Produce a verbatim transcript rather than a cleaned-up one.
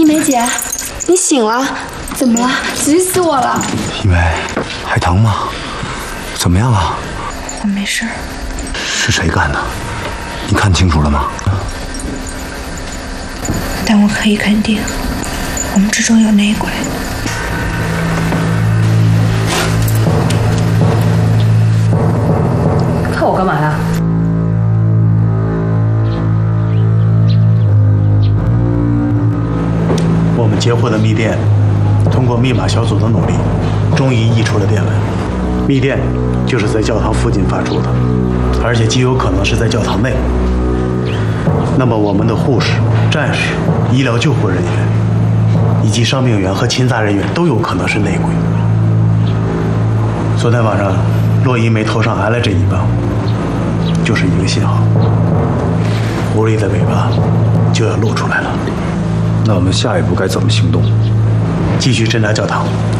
一梅姐，你醒了？怎么了？急死我了！ 一梅，还疼吗？怎么样了？ 我没事。 是谁干的？你看清楚了吗？ 但我可以肯定，我们之中有内鬼。 看我干嘛呀？ 我们截获的密电，通过密码小组的努力，终于译出了电文。密电就是在教堂附近发出的，而且极有可能是在教堂内。那么，我们的护士、战士、医疗救护人员，以及伤病员和勤杂人员都有可能是内鬼。昨天晚上，骆一梅头上挨了这一棒，就是一个信号，狐狸的尾巴就要露出来了。 那我们下一步该怎么行动？ 继续侦查教堂，